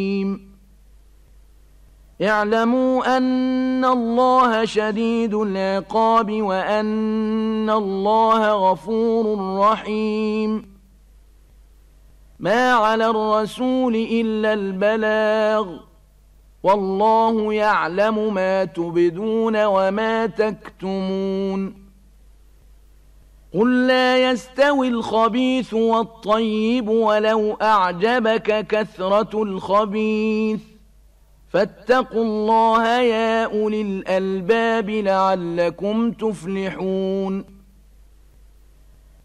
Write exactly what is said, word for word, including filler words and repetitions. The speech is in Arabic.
اعلموا أن الله شديد العقاب وأن الله غفور رحيم. ما على الرسول إلا البلاغ، والله يعلم ما تبدون وما تكتمون. قل لا يستوي الخبيث والطيب ولو أعجبك كثرة الخبيث، فاتقوا الله يا أولي الألباب لعلكم تفلحون.